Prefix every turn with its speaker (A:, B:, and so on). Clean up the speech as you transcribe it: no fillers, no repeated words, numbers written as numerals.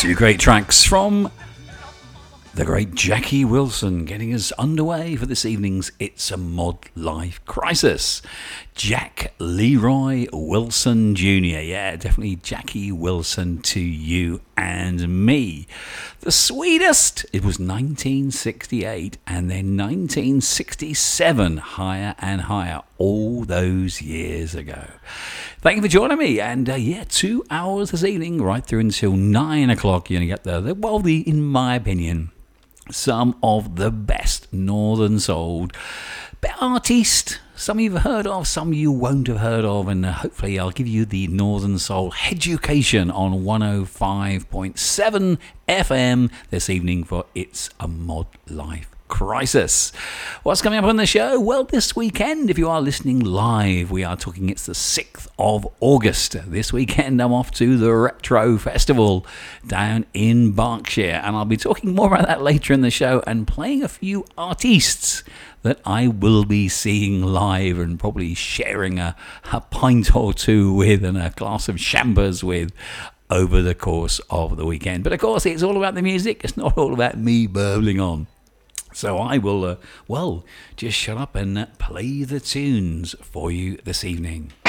A: Two great tracks from the great Jackie Wilson, getting us underway for this evening's It's a Mod Life Crisis. Jack Leroy Wilson Jr. Yeah, definitely Jackie Wilson to you and me. The sweetest, it was 1968 and then 1967, Higher and Higher, all those years ago. Thank you for joining me, and 2 hours this evening, right through until 9 o'clock. You're going to get in my opinion, some of the best Northern Soul artists. Some you've heard of, some you won't have heard of, and hopefully I'll give you the Northern Soul education on 105.7 FM this evening for It's a Mod Life Crisis. What's coming up on the show? Well, this weekend, if you are listening live, we are talking it's the 6th of August. This weekend, I'm off to the Retro Festival down in Berkshire, and I'll be talking more about that later in the show and playing a few artists that I will be seeing live and probably sharing a pint or two with and a glass of chambers with over the course of the weekend. But of course, it's all about the music. It's not all about me burbling on. So I will, just shut up and play the tunes for you this evening.